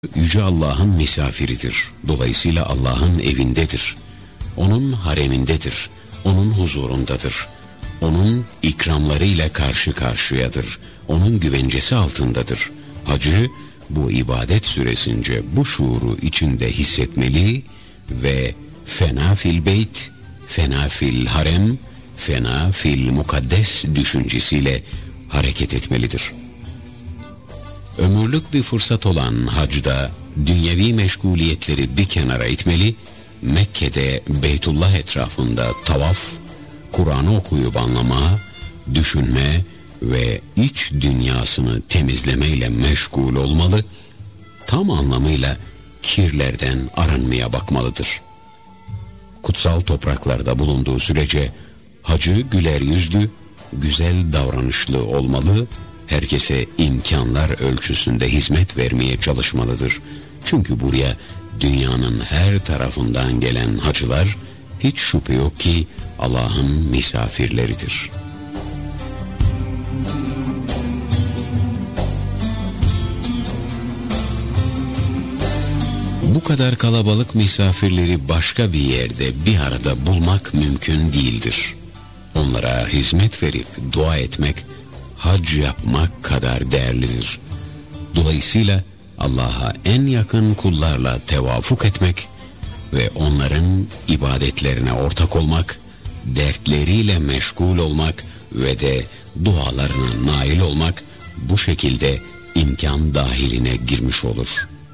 Yüce Allah'ın misafiridir. Dolayısıyla Allah'ın evindedir. Onun haremindedir. Onun huzurundadır. Onun ikramlarıyla karşı karşıyadır. Onun güvencesi altındadır. Hacı bu ibadet süresince bu şuuru içinde hissetmeli ve fena fil beyt, fena fil harem, fena fil mukaddes düşüncesiyle hareket etmelidir. Ömürlük bir fırsat olan hacda dünyevi meşguliyetleri bir kenara itmeli, Mekke'de Beytullah etrafında tavaf, Kur'an'ı okuyup anlama, düşünme ve iç dünyasını temizlemeyle meşgul olmalı, tam anlamıyla kirlerden arınmaya bakmalıdır. Kutsal topraklarda bulunduğu sürece hacı güler yüzlü, güzel davranışlı olmalı, herkese imkanlar ölçüsünde hizmet vermeye çalışmalıdır. Çünkü buraya dünyanın her tarafından gelen hacılar hiç şüphe yok ki Allah'ın misafirleridir. Bu kadar kalabalık misafirleri başka bir yerde bir arada bulmak mümkün değildir. Onlara hizmet verip dua etmek, hac yapmak kadar değerlidir. Dolayısıyla Allah'a en yakın kullarla tevafuk etmek ve onların ibadetlerine ortak olmak, dertleriyle meşgul olmak ve de dualarına nail olmak bu şekilde imkan dahiline girmiş olur.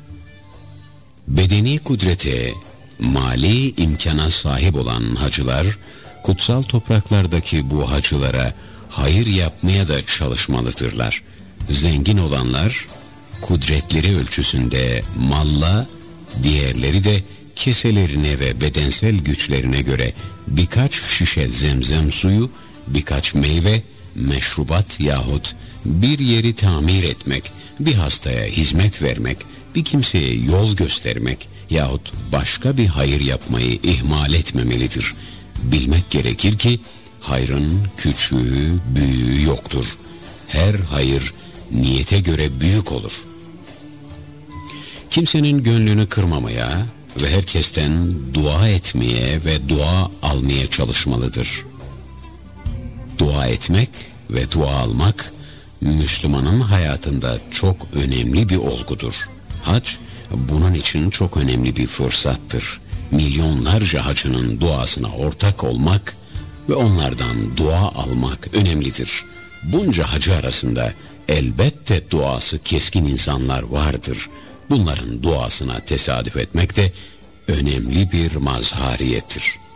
Bedeni kudrete, mali imkana sahip olan hacılar, kutsal topraklardaki bu hacılara hayır yapmaya da çalışmalıdırlar. Zengin olanlar kudretleri ölçüsünde malla, diğerleri de keselerine ve bedensel güçlerine göre birkaç şişe zemzem suyu, birkaç meyve, meşrubat yahut bir yeri tamir etmek, bir hastaya hizmet vermek, bir kimseye yol göstermek yahut başka bir hayır yapmayı ihmal etmemelidir. Bilmek gerekir ki hayrın küçüğü, büyüğü yoktur. Her hayır niyete göre büyük olur. Kimsenin gönlünü kırmamaya ve herkesten dua etmeye ve dua almaya çalışmalıdır. Dua etmek ve dua almak Müslümanın hayatında çok önemli bir olgudur. Hac bunun için çok önemli bir fırsattır. Milyonlarca hacının duasına ortak olmak ve onlardan dua almak önemlidir. Bunca hacı arasında elbette duası keskin insanlar vardır. Bunların duasına tesadüf etmek de önemli bir mazhariyettir.